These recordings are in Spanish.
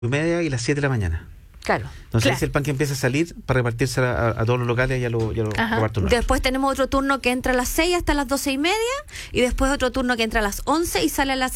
9:30 y las 7 de la mañana. Claro. Entonces es el pan que empieza a salir para repartirse a todos los locales y a los repartos. Después tenemos otro turno que entra a las 6 hasta las 12:30 y después otro turno que entra a las 11 y sale a las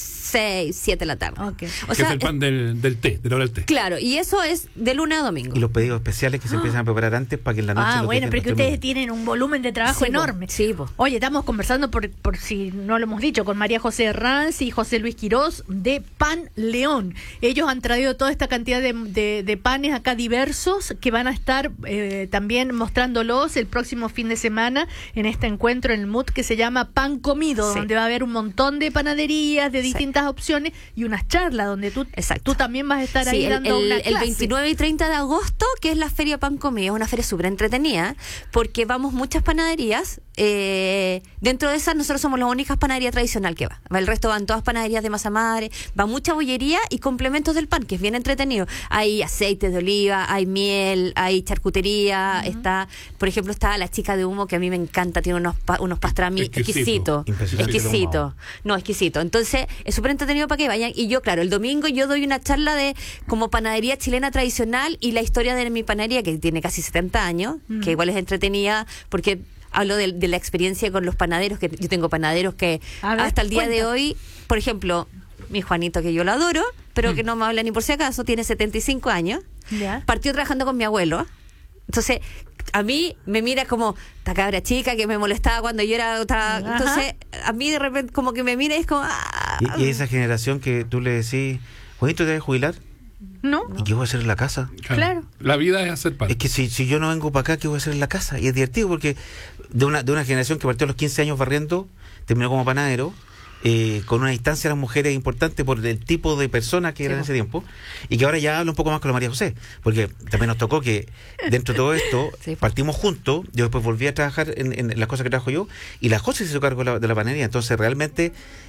6, 7 de la tarde. Okay. O sea, es el pan del té, de la hora del té. Claro, y eso es de lunes a domingo. Y los pedidos especiales que se empiezan a preparar antes para que en la noche bueno, pero que ustedes tienen un volumen de trabajo enorme. Sí, po. Oye, estamos conversando, por si no lo hemos dicho, con María José Herranz y José Luis Quirós de Pan León. Ellos han traído toda esta cantidad de panes acá diversos que van a estar también mostrándolos el próximo fin de semana en este encuentro en el MUT que se llama Pan Comido, donde va a haber un montón de panaderías de distintas opciones y unas charlas donde tú también vas a estar ahí dando una clase. El 29 y 30 de agosto, que es la Feria Pan Comido, es una feria súper entretenida porque vamos muchas panaderías. Dentro de esas nosotros somos la única panadería tradicional que va. El resto van todas panaderías de masa madre, va mucha bollería y complementos del pan, que es bien entretenido. Hay aceites de oliva, hay miel, hay charcutería, por ejemplo, está la chica de humo que a mí me encanta, tiene unos pastrami exquisitos. Exquisito. Entonces, es súper entretenido para que vayan. Y yo, claro, el domingo yo doy una charla de como panadería chilena tradicional y la historia de mi panadería, que tiene casi 70 años, que igual es entretenida porque hablo de la experiencia con los panaderos, que yo tengo panaderos que hasta el día de hoy, por ejemplo, mi Juanito, que yo lo adoro, pero que no me habla ni por si acaso, tiene 75 años, partió trabajando con mi abuelo. Entonces, a mí me mira como esta cabra chica que me molestaba cuando yo entonces, a mí de repente como que me mira y es como... Y esa generación que tú le decís, Juanito, ¿te debes jubilar? No. ¿Y qué voy a hacer en la casa? Claro. La vida es hacer pan. Es que si yo no vengo para acá, ¿qué voy a hacer en la casa? Y es divertido porque de una generación que partió a los 15 años barriendo, terminó como panadero, con una distancia a las mujeres importante por el tipo de persona que era en ese tiempo, y que ahora ya habla un poco más con la María José, porque también nos tocó que dentro de todo esto partimos juntos. Yo después volví a trabajar en las cosas que trabajo yo, y la José se hizo cargo de la panadería. Entonces realmente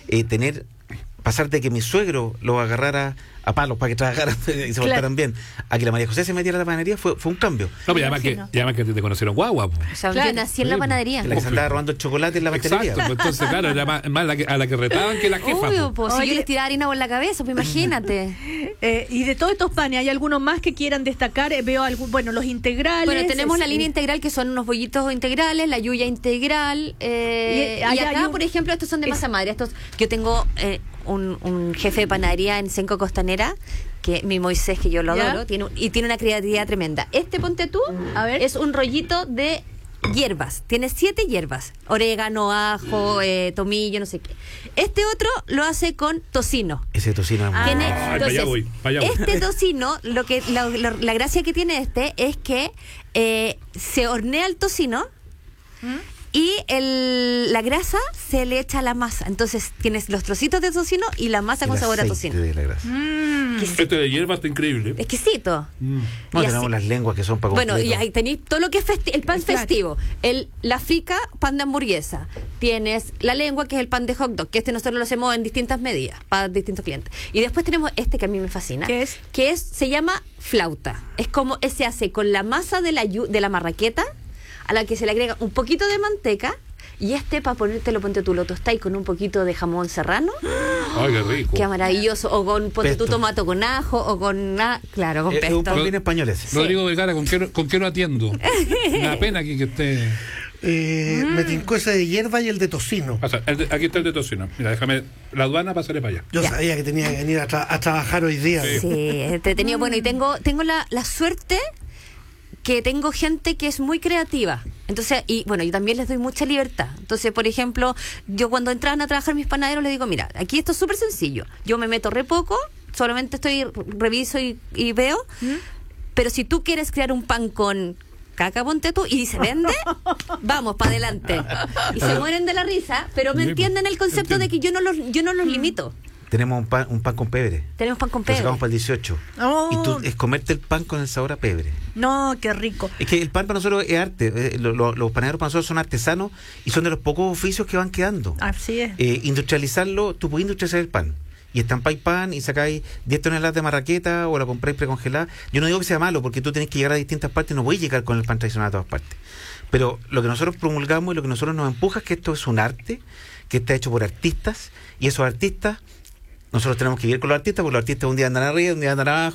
pasar de que mi suegro lo agarrara a palos para que trabajaran y se voltaran bien, a que la María José se metiera a la panadería fue un cambio. No, pero además que te conocieron guagua. O sea, yo nací en la panadería. La que se andaba robando el chocolate en la pastelería. Exacto, pues entonces claro, era más a la que retaban que la jefa. Obvio, pues si yo les tiraba harina por la cabeza, pues imagínate. Y de todos estos panes, ¿hay alguno más que quieran destacar? Veo los integrales. Bueno, tenemos la línea integral, que son unos bollitos integrales, la yuya integral, y acá, por ejemplo, estos son de masa madre. Yo tengo un jefe de panadería en Senco Costanera, que mi Moisés, que yo lo adoro, tiene una creatividad tremenda. Ponte tú, es un rollito de hierbas, tiene 7 hierbas, orégano, ajo, tomillo, no sé qué. Este otro lo hace con tocino. Ese tocino es muy para allá voy. Este tocino, la gracia que tiene es que se hornea el tocino y la grasa se le echa a la masa. Entonces tienes los trocitos de tocino y la masa con sabor a tocino. De la grasa. Este de hierba está increíble. Exquisito. No, tenemos las lenguas que son para completo. Bueno, y ahí tenéis todo lo que es el pan festivo. La frica, pan de hamburguesa. Tienes la lengua, que es el pan de hot dog, que nosotros lo hacemos en distintas medidas para distintos clientes. Y después tenemos que a mí me fascina, se llama flauta. Es como se hace con la masa de la marraqueta, a la que se le agrega un poquito de manteca, y para ponértelo, ponte tú, lo tostáis con un poquito de jamón serrano. ¡Ay, qué rico! ¡Qué maravilloso! O con, ponte tú, tomato con ajo, o con con pesto. Es un pan bien español ese. Rodrigo Vergara, ¿con qué no atiendo? Una pena aquí que esté... Me tincó ese de hierba y el de tocino. Aquí está el de tocino. Mira, déjame la aduana, pasaré para allá. Yo sabía que tenía que venir a trabajar hoy día. Sí, entretenido. Bueno, y tengo la suerte que tengo gente que es muy creativa. Entonces, yo también les doy mucha libertad. Entonces, por ejemplo, yo cuando entran a trabajar mis panaderos les digo, mira, aquí esto es súper sencillo. Yo me meto re poco, solamente reviso y veo. Pero si tú quieres crear un pan con caca, ponte tú, y se vende, vamos, para adelante. Y se mueren de la risa, pero me entienden el concepto de que yo no los limito. Tenemos un pan con pebre. Tenemos pan con Lo pebre. sacamos para el 18. Y tú es comerte el pan con el sabor a pebre. No, qué rico. Es que el pan para nosotros es arte. Los panaderos para nosotros son artesanos y son de los pocos oficios que van quedando. Así es. Industrializarlo, tú puedes industrializar el pan. Y estampáis pan y sacáis 10 toneladas de marraqueta o la compráis precongelada. Yo no digo que sea malo, porque tú tenés que llegar a distintas partes, no voy a llegar con el pan tradicional a todas partes. Pero lo que nosotros promulgamos y lo que nosotros nos empuja es que esto es un arte, que está hecho por artistas, y esos artistas nosotros tenemos que vivir con los artistas, porque los artistas un día andan arriba, un día andan abajo.